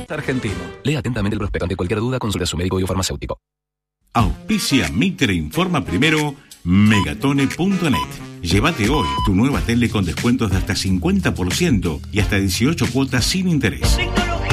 Noroeste Argentino. Lea atentamente el prospecto. Ante cualquier duda, consulte a su médico biofarmacéutico. Auspicia Mitre Informa Primero, Megatone.net. Llévate hoy tu nueva tele con descuentos de hasta 50% y hasta 18 cuotas sin interés.